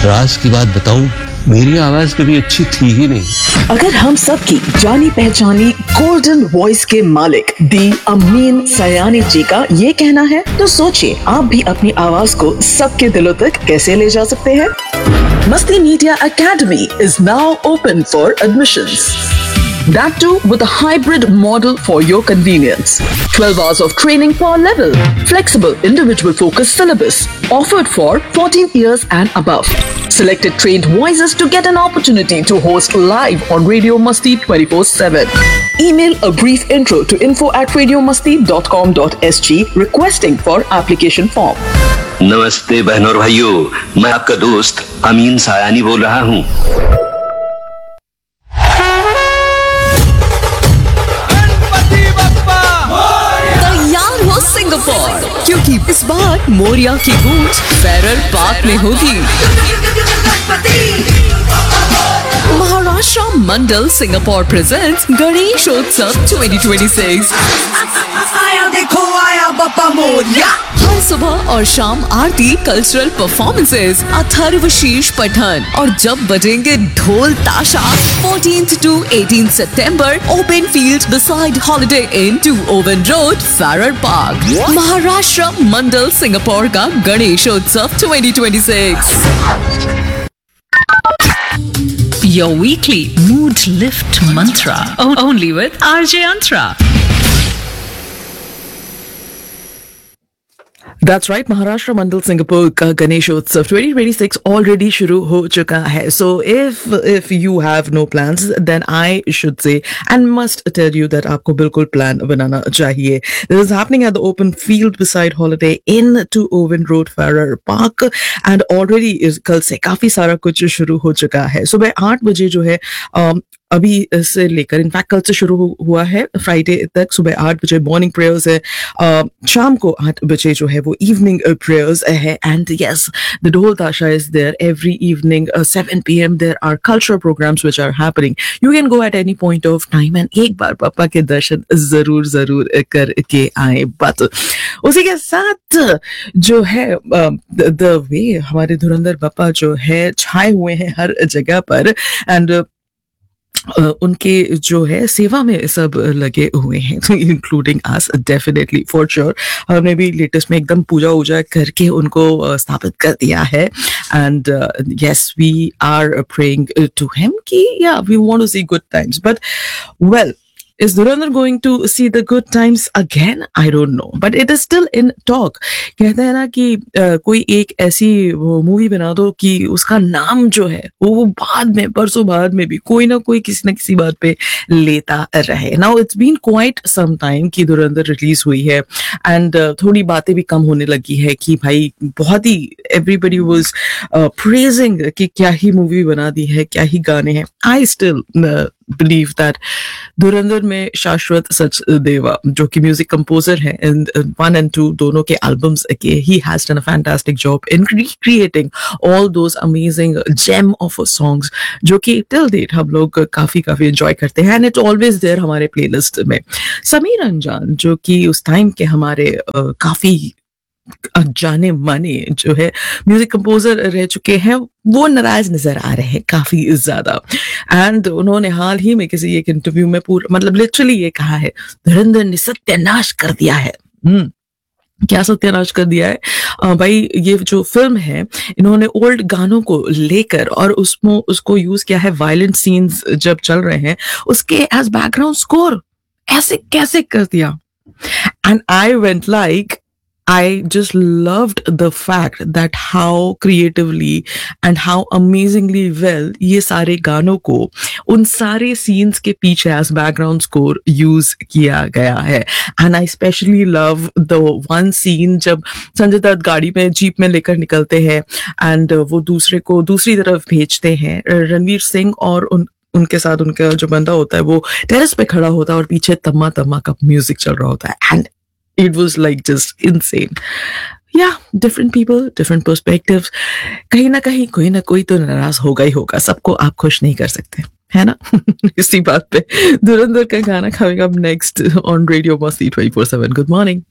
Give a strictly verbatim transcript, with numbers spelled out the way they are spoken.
राज की बात बताऊं, मेरी आवाज कभी अच्छी थी ही नहीं। अगर हम सब की जानी पहचानी गोल्डन वॉइस के मालिक दी अमीन सयानी जी का ये कहना है, तो सोचिए आप भी अपनी आवाज को सबके दिलों तक कैसे ले जा सकते हैं। मस्ती media academy is now open for admissions. That too with a hybrid model for your convenience. twelve hours of training per level. Flexible individual focused syllabus. Offered for fourteen years and above. Selected trained voices to get an opportunity to host live on Radio Masti twenty-four seven. Email a brief intro to info at radiomasti dot com dot s g requesting for application form. नमस्ते बहनों और भाइयों, मैं आपका दोस्त अमीन सायानी बोल रहा हूँ। सिंगापुर, क्योंकि इस बार मोरिया की गूंज फेरर पार्क में होगी। महाराष्ट्र मंडल Singapore presents Ganeshotsav twenty twenty-six। आया देखो आया बापा मोरिया। हर सुबह और शाम आरती, कल्चरल परफॉर्मेंसेस, अथर्वशीष पठन और जब बजेंगे ढोल ताशा fourteenth to eighteenth September, open field beside holiday in to oven road, Ferrer park. Maharashtra Mandal Singapore का Ganeshotsav twenty twenty-six। Your weekly mood lift mantra, only with R J Antra. That's right, Maharashtra Mandal Singapore का Ganeshotsav twenty twenty-six already शुरू हो चुका है. So if if you have no plans, then I should say and must tell you that आपको बिल्कुल plan बनाना चाहिए. This is happening at the open field beside Holiday Inn to Owen Road, Farrer Park, and already is कल से काफी सारा कुछ शुरू हो चुका है. सुबह आठ बजे जो है um, अभी से लेकर इनफैक्ट कल से शुरू हुआ है फ्राइडे तक. सुबह आठ बजे मॉर्निंग प्रेयर्स है, uh, शाम को आठ बजे जो है वो इवनिंग प्रेयर्स है. एंड यस, द ढोल ताशा is there every evening seven p m. There are cultural programmes which are happening. You can go at any point of time and एक बार पापा के दर्शन जरूर जरूर करके आए. बट उसी के साथ जो है द वे हमारे धुरंधर पापा जो है छाए हुए हैं हर जगह पर, एंड Uh, उनके जो है सेवा में सब लगे हुए हैं, including us definitely for sure. हमने भी लेटेस्ट में एकदम पूजा वूजा करके उनको uh, स्थापित कर दिया है. And yes, we are praying to him कि या we want to C good times. But well, is Dhurandhar going to see the good times again? I don't know, but it is still in talk. कहते हैं ना कि uh, कोई एक ऐसी movie बना दो कि उसका नाम जो है वो बाद में परसों बाद में भी कोई ना कोई किसी ना किसी बात पे लेता रहे. Now it's been quite some time कि धुरंधर रिलीज हुई है, एंड uh, थोड़ी बातें भी कम होने लगी है कि भाई बहुत ही everybody was uh, praising कि क्या ही मूवी बना दी है, क्या ही गाने हैं. I still uh, believe that धुरंधर में शाश्वत सचदेवा जो कि म्यूजिक कंपोजर हैं इन वन एंड टू दोनों के एल्बम्स के, he has done a fantastic job in recreating all those amazing gem of songs जो कि till date हम लोग काफी काफी एंजॉय करते हैं, and it's always there हमारे प्लेलिस्ट में. समीर अंजान जो कि उस टाइम के हमारे uh, काफी जाने माने जो है म्यूजिक कंपोजर रह चुके हैं, वो नाराज नजर आ रहे हैं काफी ज्यादा. एंड उन्होंने हाल ही में किसी एक इंटरव्यू में पूरा मतलब लिटरली ये कहा है, धुरंधर ने सत्यानाश कर दिया है. हम्म क्या सत्यानाश कर दिया है आ, भाई ये जो फिल्म है इन्होंने ओल्ड गानों को लेकर और उसमें उसको यूज किया है वायलेंट सीन्स जब चल रहे हैं उसके एज बैकग्राउंड स्कोर. ऐसे कैसे कर दिया? And I went like I just loved the fact that how creatively and how amazingly well ये सारे गानों को उन सारे scenes के पीछे as background score use किया गया है. And I especially love the one scene जब संजय दत्त गाड़ी में जीप में लेकर निकलते हैं and वो दूसरे को दूसरी तरफ भेजते हैं. रणवीर सिंह और उन उनके साथ उनका जो बंदा होता है वो टेरेस पे खड़ा होता है और पीछे तम्मा तम्मा का म्यूजिक चल रहा होता है. And it was like just insane. Yeah, different people, different perspectives. कहीं ना कहीं कोई ना कोई तो नाराज होगा ही होगा. सबको आप खुश नहीं कर सकते, है ना? इसी बात पे धुरंधर का गाना coming up next on Radio Masti twenty-four seven. Good morning.